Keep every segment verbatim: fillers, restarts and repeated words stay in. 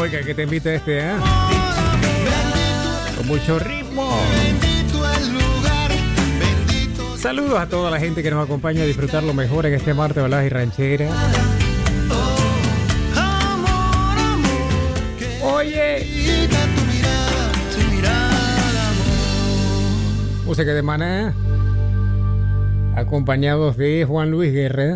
Oiga, que te invita este, ¿eh? Con mucho ritmo. Saludos a toda la gente que nos acompaña a disfrutar lo mejor en este martes de baladas y rancheras. Oye, música de Maná, acompañados de Juan Luis Guerra,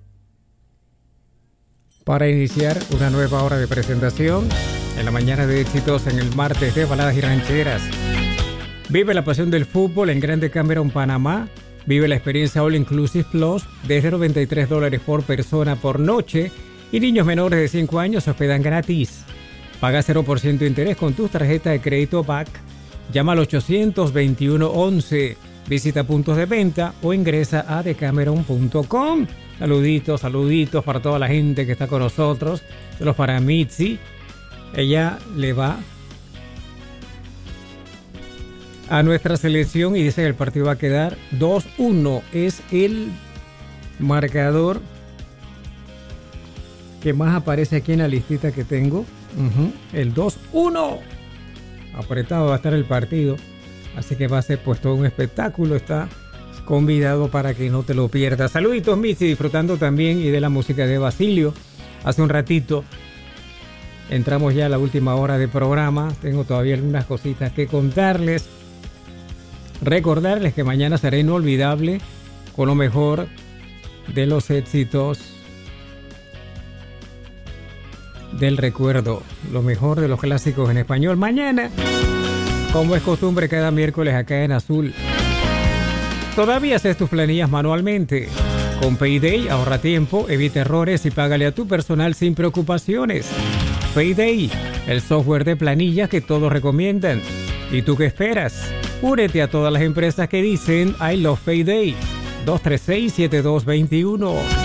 para iniciar una nueva hora de presentación en la mañana de éxitos en el martes de baladas y rancheras. Vive la pasión del fútbol en Grande Cameron, Panamá. Vive la experiencia All Inclusive Plus desde noventa y tres dólares por persona por noche, y niños menores de cinco años se hospedan gratis. Paga cero por ciento de interés con tus tarjetas de crédito B A C. Llama al ochocientos veintiuno once. Visita puntos de venta o ingresa a decameron punto com. Saluditos, saluditos para toda la gente que está con nosotros. Saludos para Mitzi. Ella le va a nuestra selección y dice que el partido va a quedar dos uno. Es el marcador que más aparece aquí en la listita que tengo. Uh-huh. El dos uno. Apretado va a estar el partido. Así que va a ser pues todo un espectáculo. Está convidado para que no te lo pierdas. Saluditos, Mitzi, disfrutando también y de la música de Basilio. Hace un ratito entramos ya a la última hora de programa. Tengo todavía algunas cositas que contarles. Recordarles que mañana será inolvidable con lo mejor de los éxitos del recuerdo, lo mejor de los clásicos en español. Mañana, como es costumbre cada miércoles acá en Azul. Todavía haces tus planillas manualmente. Con Payday ahorra tiempo, evita errores y págale a tu personal sin preocupaciones. Payday, el software de planillas que todos recomiendan. ¿Y tú qué esperas? Únete a todas las empresas que dicen I love Payday. dos tres seis, siete dos dos uno.